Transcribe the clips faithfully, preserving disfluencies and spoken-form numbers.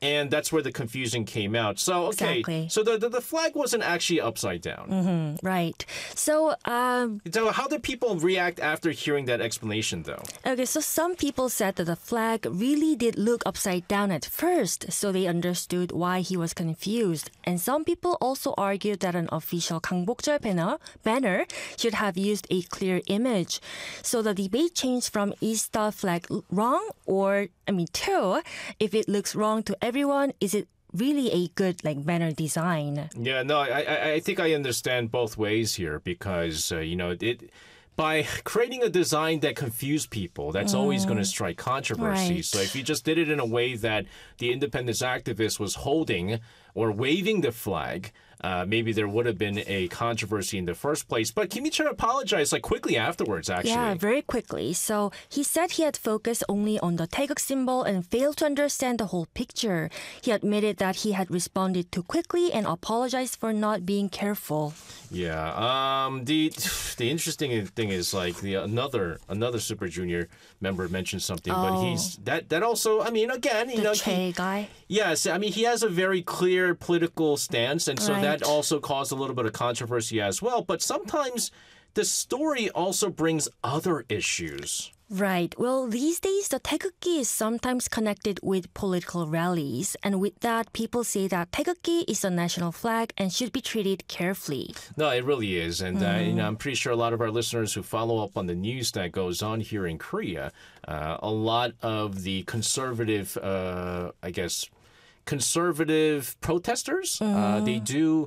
And that's where the confusion came out. So, okay. Exactly. So the, the, the flag wasn't actually upside down. Mm-hmm, right. So, um, So how did people react after hearing that explanation, though? okay, so some people said that the flag really did look upside down at first, so they understood why he was confused. And some people also argued that an official Gangbokjeol banner, banner should have used a clear image. So the debate changed from is the flag wrong or, I mean, to, if it looks wrong to everyone, is it really a good like banner design? Yeah, no, I I, I think I understand both ways here because, uh, you know, it... By creating a design that confused people, that's mm. always going to strike controversy. Right. So if you just did it in a way that the independence activist was holding or waving the flag, uh, maybe there would have been a controversy in the first place. But Kim Hee-chan apologized like quickly afterwards, actually. Yeah, very quickly. So he said he had focused only on the taeguk symbol and failed to understand the whole picture. He admitted that he had responded too quickly and apologized for not being careful. Yeah. Um. The the interesting thing is like the another another Super Junior member mentioned something, oh. but he's that that also. I mean, again, you the know, Che he, guy. Yes, I mean he has a very clear political stance, and so right. that also caused a little bit of controversy as well. But sometimes the story also brings other issues. Right. Well, these days, the taegukgi is sometimes connected with political rallies. And with that, people say that taegukgi is a national flag and should be treated carefully. No, it really is. And mm. uh, you know, I'm pretty sure a lot of our listeners who follow up on the news that goes on here in Korea, uh, a lot of the conservative, uh, I guess, conservative protesters, mm. uh, they do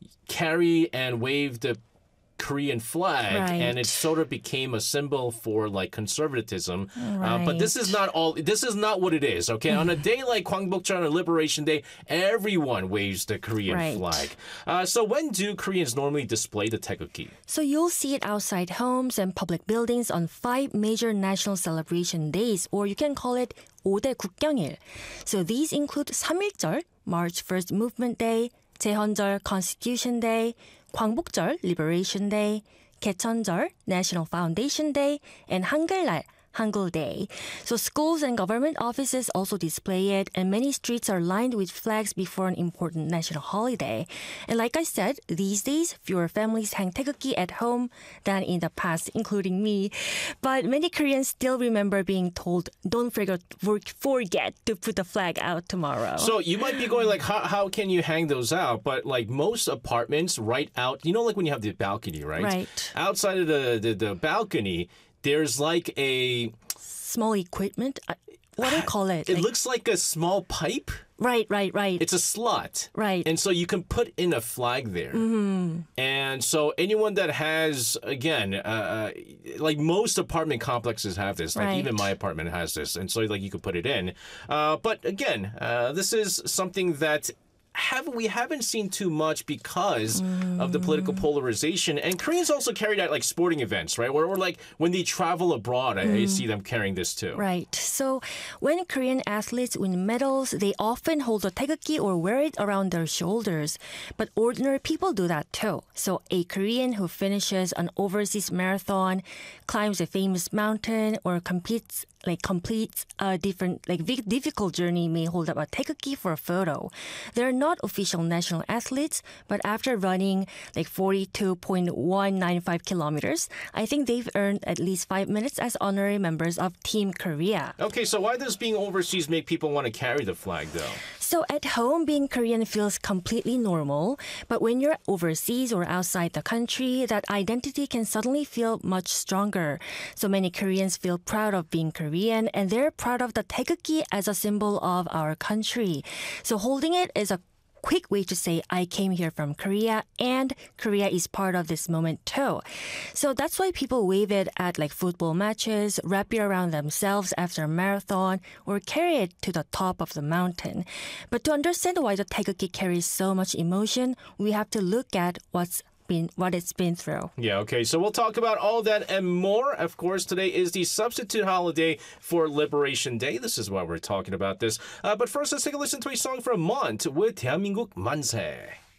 carry and wave the Korean flag, right. and it sort of became a symbol for like conservatism. Right. Uh, but this is not all. This is not what it is. Okay, on a day like Gwangbokjeol or Liberation Day, everyone waves the Korean right. flag. Uh, so when do Koreans normally display the taegukgi? So you'll see it outside homes and public buildings on five major national celebration days, or you can call it 오 대 국경일. So these include 삼일절, March first Movement Day, 제헌절, Constitution Day, 광복절, Liberation Day, 개천절, National Foundation Day, and 한글날, Hangul Day. So schools and government offices also display it, and many streets are lined with flags before an important national holiday. And like I said, these days, fewer families hang taegukgi at home than in the past, including me. But many Koreans still remember being told, don't forget, forget to put the flag out tomorrow. So you might be going like, how, how can you hang those out? But like most apartments right out, you know, like when you have the balcony, right? Right. Outside of the, the, the balcony, there's like a... small equipment? What do you call it? It like... looks like a small pipe. Right, right, right. It's a slot. Right. And so you can put in a flag there. Mm-hmm. And so anyone that has, again, uh, like most apartment complexes have this. Like right. even my apartment has this. And so like you could put it in. Uh, but again, uh, this is something that... Have we haven't seen too much because mm. of the political polarization, and Koreans also carry that like sporting events, right? Where, or like when they travel abroad, I, mm. I see them carrying this too. Right. So when Korean athletes win medals, they often hold a taegukgi or wear it around their shoulders. But ordinary people do that too. So a Korean who finishes an overseas marathon, climbs a famous mountain, or competes like completes a different like difficult journey may hold up a taegukgi for a photo. They're not official national athletes, but after running like forty-two point one nine five kilometers, I think they've earned at least five minutes as honorary members of Team Korea. Okay, so why does being overseas make people want to carry the flag though? So at home, being Korean feels completely normal. But when you're overseas or outside the country, that identity can suddenly feel much stronger. So many Koreans feel proud of being Korean, and they're proud of the taegukgi as a symbol of our country. So holding it is a quick way to say I came here from Korea and Korea is part of this moment too. So that's why people wave it at like football matches, wrap it around themselves after a marathon, or carry it to the top of the mountain. But to understand why the taegukgi carries so much emotion, we have to look at what's been what it's been through. Yeah, okay. So we'll talk about all that and more. Of course, today is the substitute holiday for Liberation Day. This is why we're talking about this. Uh, but first, let's take a listen to a song from Mont with 대한민국 만세.